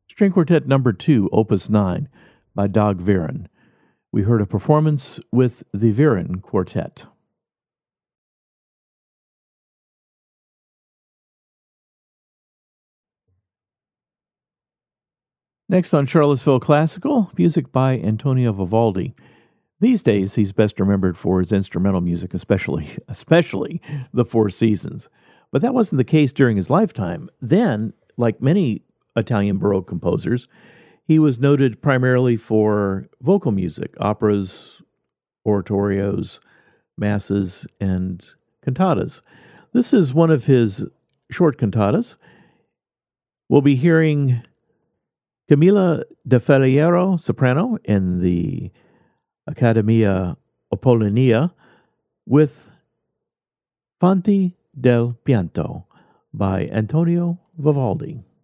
String Quartet number 2, Opus 9, by Dag Viren. We heard a performance with the Viren Quartet. Next on Charlottesville Classical, music by Antonio Vivaldi. These days, he's best remembered for his instrumental music, especially the Four Seasons. But that wasn't the case during his lifetime. Then, like many Italian Baroque composers, he was noted primarily for vocal music, operas, oratorios, masses, and cantatas. This is one of his short cantatas. We'll be hearing Camilla De Faliero, soprano, in the Accademia Apollonia, with Fonti del Pianto by Antonio Vivaldi.